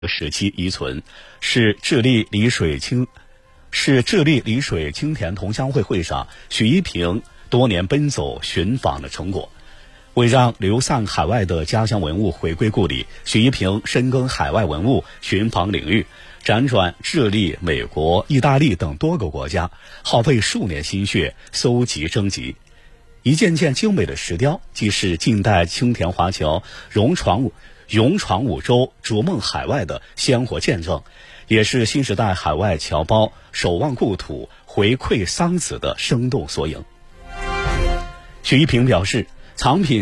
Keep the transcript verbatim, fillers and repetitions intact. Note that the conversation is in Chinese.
时期遗存，是智利丽水清是智利丽水青田同乡会会上许一平多年奔走寻访的成果。为让流散海外的家乡文物回归故里，许一平深耕海外文物寻访领域，辗转智利、美国、意大利等多个国家，耗费数年心血搜集征集。一件件精美的石雕，既是近代青田华侨勇闯勇闯五洲、逐梦海外的鲜活见证，也是新时代海外侨胞守望故土、回馈桑梓的生动缩影。许一平表示，藏品